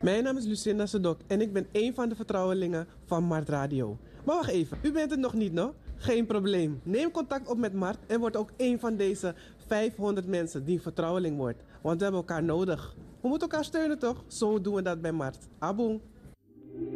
Mijn naam is Lucinda Sedok en ik ben een van de vertrouwelingen van Mart Radio. Maar wacht even, u bent het nog niet, no? Geen probleem. Neem contact op met Mart en word ook een van deze 500 mensen die vertrouweling wordt. Want we hebben elkaar nodig. We moeten elkaar steunen toch? Zo doen we dat bij Mart. Aboe.